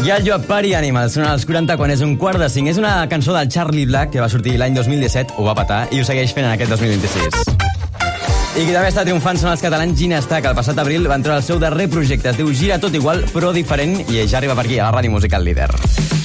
Get Your Party Animals, són als 40 quan és 4:45. És una cançó del Charlie Black que va sortir l'any 2017, ho va petar, i ho segueix fent en aquest 2026. I qui també està triomfant són els catalans Ginestar, que el passat abril van treure el seu darrer projecte. Es diu Gira tot igual, però diferent, i ja arriba per aquí, a la ràdio musical líder.